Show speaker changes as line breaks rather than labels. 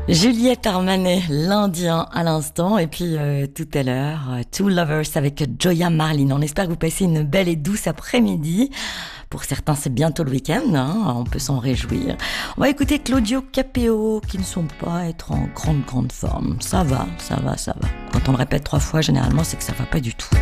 Juliette Armanet, l'Indien à l'instant, et puis tout à l'heure, Two Lovers avec Joya Marlin. On espère que vous passez une belle et douce après-midi. Pour certains, c'est bientôt le week-end, hein, on peut s'en réjouir. On va écouter Claudio Capéo, qui ne sont pas être en grande forme. Ça va. Quand on le répète 3 fois, généralement, c'est que ça va pas du tout.